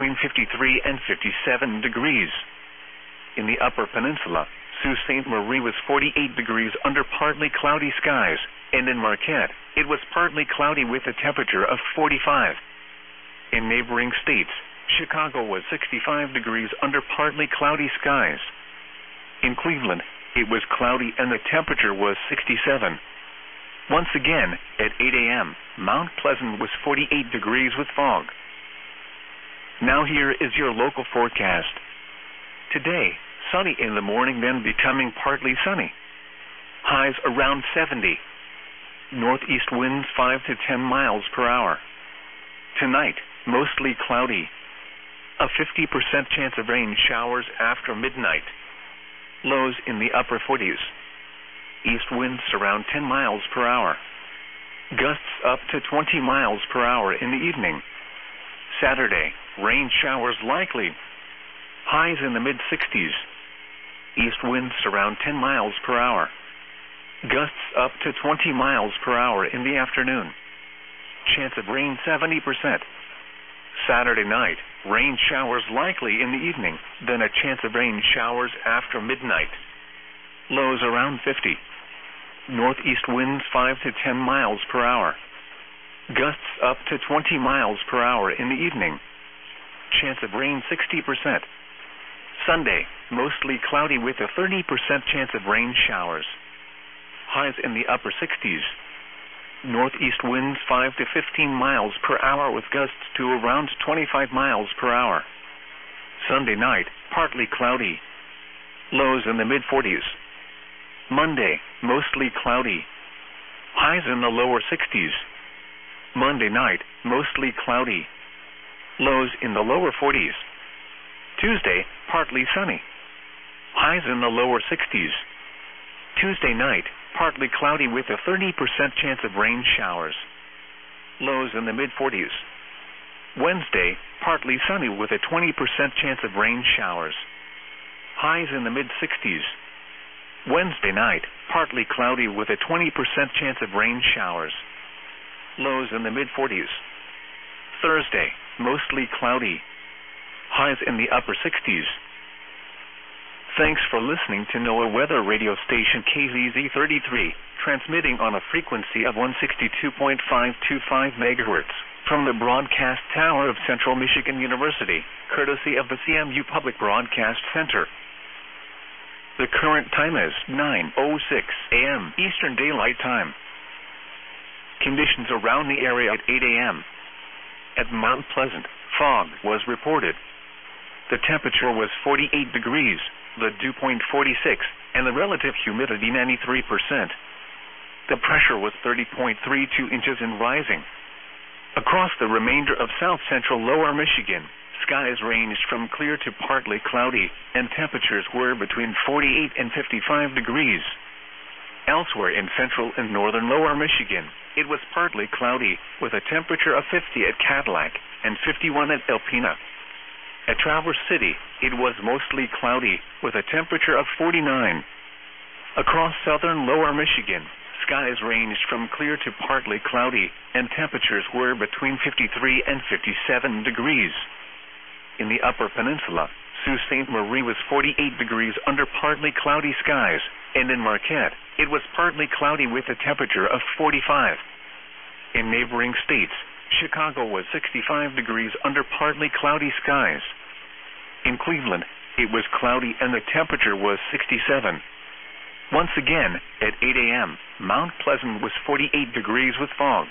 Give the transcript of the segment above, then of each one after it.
between 53 and 57 degrees. In the Upper Peninsula, Sault Ste. Marie was 48 degrees under partly cloudy skies, and in Marquette, it was partly cloudy with a temperature of 45. In neighboring states, Chicago was 65 degrees under partly cloudy skies. In Cleveland, it was cloudy and the temperature was 67. Once again, at 8 a.m., Mount Pleasant was 48 degrees with fog. Now here is your local forecast. Today, sunny in the morning, then becoming partly sunny. Highs around 70. Northeast winds 5 to 10 miles per hour. Tonight, mostly cloudy. A 50% chance of rain showers after midnight. Lows in the upper 40s. East winds around 10 miles per hour. Gusts up to 20 miles per hour in the evening. Saturday, rain showers likely. Highs in the mid-60s. East winds around 10 miles per hour. Gusts up to 20 miles per hour in the afternoon. Chance of rain 70%. Saturday night, rain showers likely in the evening, then a chance of rain showers after midnight. Lows around 50. Northeast winds 5 to 10 miles per hour. Gusts up to 20 miles per hour in the evening. Chance of rain 60%. Sunday, mostly cloudy with a 30% chance of rain showers. Highs in the upper 60s. Northeast winds 5 to 15 miles per hour with gusts to around 25 miles per hour. Sunday night, partly cloudy. Lows in the mid-40s. Monday, mostly cloudy. Highs in the lower 60s. Monday night, mostly cloudy. Lows in the lower 40s. Tuesday, partly sunny. Highs in the lower 60s. Tuesday night, partly cloudy with a 30% chance of rain showers. Lows in the mid-40s. Wednesday, partly sunny with a 20% chance of rain showers. Highs in the mid-60s. Wednesday night, partly cloudy with a 20% chance of rain showers. Lows in the mid-40s. Thursday, mostly cloudy. Highs in the upper 60s. Thanks for listening to NOAA Weather Radio Station KZZ33, transmitting on a frequency of 162.525 MHz from the broadcast tower of Central Michigan University, courtesy of the CMU Public Broadcast Center. The current time is 9:06 a.m. Eastern Daylight Time. Conditions around the area at 8 a.m. At Mount Pleasant, fog was reported. The temperature was 48 degrees, the dew point 46, and the relative humidity 93%. The pressure was 30.32 inches and rising. Across the remainder of south-central lower Michigan, skies ranged from clear to partly cloudy, and temperatures were between 48 and 55 degrees. Elsewhere in central and northern lower Michigan, it was partly cloudy, with a temperature of 50 at Cadillac and 51 at Alpena. At Traverse City, it was mostly cloudy, with a temperature of 49. Across southern lower Michigan, skies ranged from clear to partly cloudy, and temperatures were between 53 and 57 degrees. In the Upper Peninsula, Sault Ste. Marie was 48 degrees under partly cloudy skies, and in Marquette, it was partly cloudy with a temperature of 45. In neighboring states, Chicago was 65 degrees under partly cloudy skies. In Cleveland, it was cloudy and the temperature was 67. Once again, at 8 a.m., Mount Pleasant was 48 degrees with fog.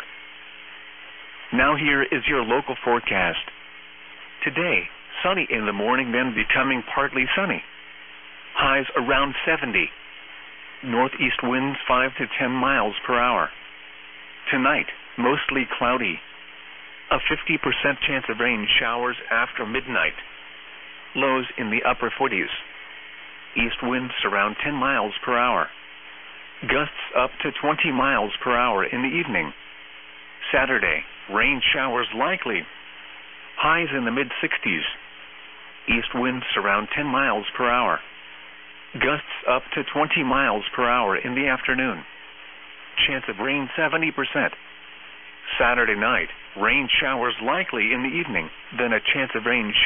Now here is your local forecast. Today, sunny in the morning, then becoming partly sunny. Highs around 70. Northeast winds 5 to 10 miles per hour. Tonight, mostly cloudy. A 50% chance of rain showers after midnight. Lows in the upper 40s. East winds around 10 miles per hour. Gusts up to 20 miles per hour in the evening. Saturday, rain showers likely. Highs in the mid-60s. East winds around 10 miles per hour. Gusts up to 20 miles per hour in the afternoon. Chance of rain 70%. Saturday night, rain showers likely in the evening, then a chance of rain